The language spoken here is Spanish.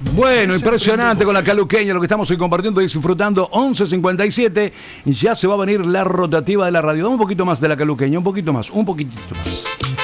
Bueno, impresionante con la caluqueña, lo que estamos hoy compartiendo y disfrutando. 11:57, ya se va a venir la rotativa de la radio. Dame un poquito más de la caluqueña, un poquitito más.